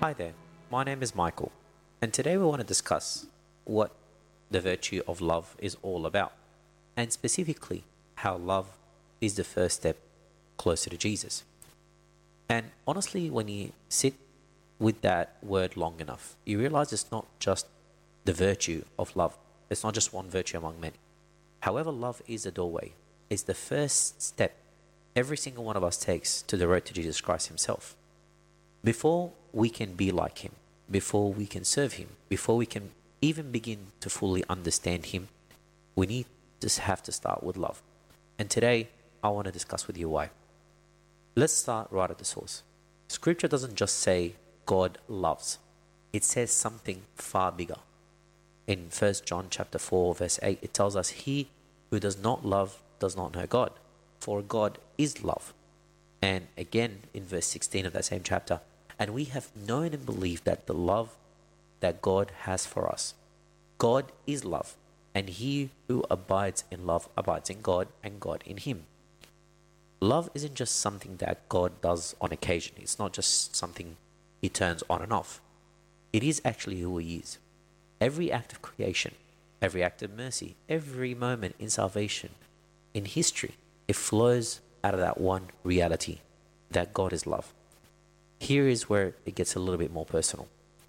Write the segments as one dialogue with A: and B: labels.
A: Hi there, my name is Michael, and today we want to discuss what the virtue of love is all about, and specifically how love is the first step closer to Jesus. And honestly, when you sit with that word long enough, you realize it's not just the virtue of love, it's not just one virtue among many. However, love is the doorway, it's the first step every single one of us takes to the road to Jesus Christ Himself. Before we can be like Him, before we can serve Him, before we can even begin to fully understand Him, we need to have to start with love. And today, I want to discuss with you why. Let's start right at the source. Scripture doesn't just say God loves. It says something far bigger. In 1 John chapter 4, verse 8, it tells us, "He who does not love does not know God, for God is love." And again, in verse 16 of that same chapter, "And we have known and believed that the love that God has for us. God is love, and he who abides in love abides in God, and God in him." Love isn't just something that God does on occasion. It's not just something He turns on and off. It is actually who He is. Every act of creation, every act of mercy, every moment in salvation, in history, it flows out of that one reality, that God is love. Here is where it gets a little bit more personal.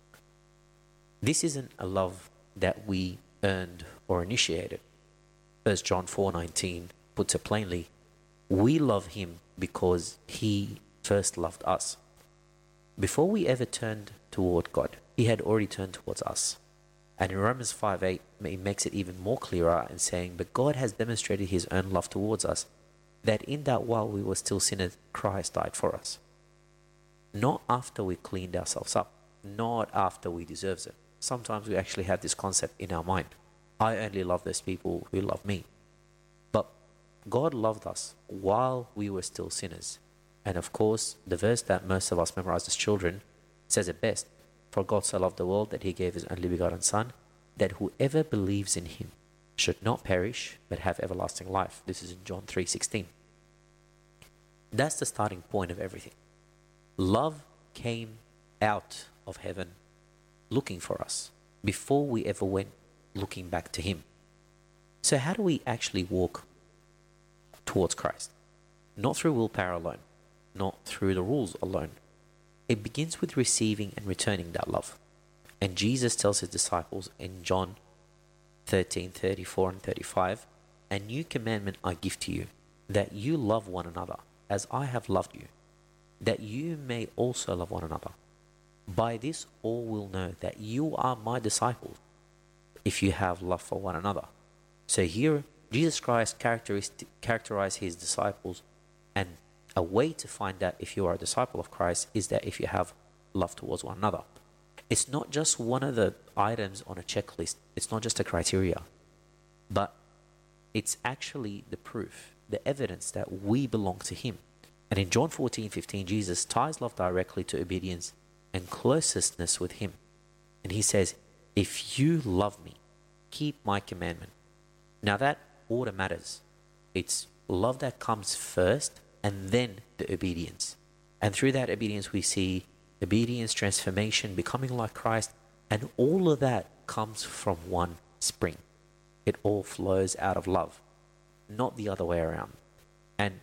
A: This isn't a love that we earned or initiated. 1 John 4:19 puts it plainly, we love Him because He first loved us. Before we ever turned toward God, He had already turned towards us. And in Romans 5:8, it makes it even more clearer in saying, "But God has demonstrated His own love towards us, that in that while we were still sinners, Christ died for us." Not after we cleaned ourselves up, not after we deserve it. Sometimes we actually have this concept in our mind. I only love those people who love me. But God loved us while we were still sinners. And of course, the verse that most of us memorize as children says it best. "For God so loved the world that He gave His only begotten Son, that whoever believes in Him should not perish, but have everlasting life." This is in John 3:16. That's the starting point of everything. Love came out of heaven looking for us before we ever went looking back to Him. So how do we actually walk towards Christ? Not through willpower alone, not through the rules alone. It begins with receiving and returning that love. And Jesus tells His disciples in John 13:34 and 35, "A new commandment I give to you, that you love one another as I have loved you, that you may also love one another. By this all will know that you are my disciples, if you have love for one another." So here, Jesus Christ characterized His disciples, and a way to find out if you are a disciple of Christ is that if you have love towards one another. It's not just one of the items on a checklist. It's not just a criteria, but it's actually the proof, the evidence that we belong to Him. And in John 14:15, Jesus ties love directly to obedience and closeness with Him. And He says, "If you love me, keep my commandment." Now that order matters. It's love that comes first and then the obedience. And through that obedience, we see obedience, transformation, becoming like Christ. And all of that comes from one spring. It all flows out of love, not the other way around. And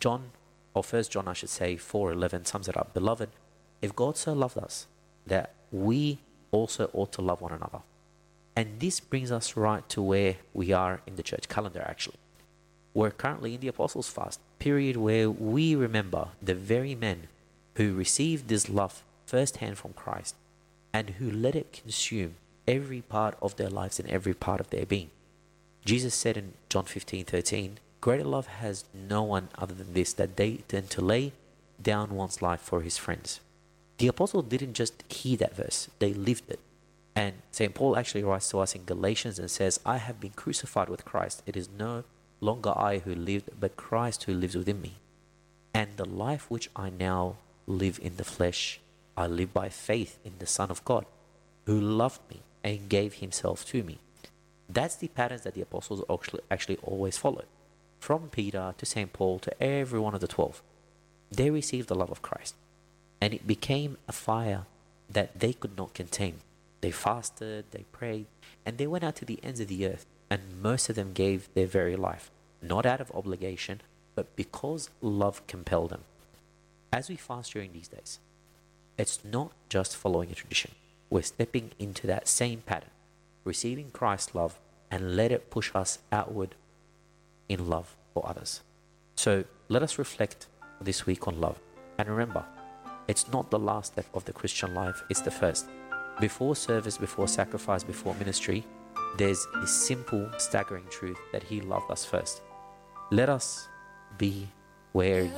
A: First John, I should say, 4:11 sums it up. "Beloved, if God so loved us, that we also ought to love one another." And this brings us right to where we are in the church calendar, actually. We're currently in the Apostles' Fast, period where we remember the very men who received this love firsthand from Christ and who let it consume every part of their lives and every part of their being. Jesus said in John 15:13, "Greater love has no one other than this, than to lay down one's life for his friends." The apostles didn't just hear that verse, they lived it. And St. Paul actually writes to us in Galatians and says, "I have been crucified with Christ. It is no longer I who live, but Christ who lives within me. And the life which I now live in the flesh, I live by faith in the Son of God, who loved me and gave Himself to me." That's the patterns that the apostles actually always followed. From Peter to St. Paul to every one of the 12. They received the love of Christ. And it became a fire that they could not contain. They fasted, they prayed, and they went out to the ends of the earth, and most of them gave their very life, not out of obligation, but because love compelled them. As we fast during these days, it's not just following a tradition. We're stepping into that same pattern, receiving Christ's love, and let it push us outward in love for others. So let us reflect this week on love. And remember, it's not the last step of the Christian life, it's the first. Before service, before sacrifice, before ministry, there's this simple, staggering truth that He loved us first. Let us be where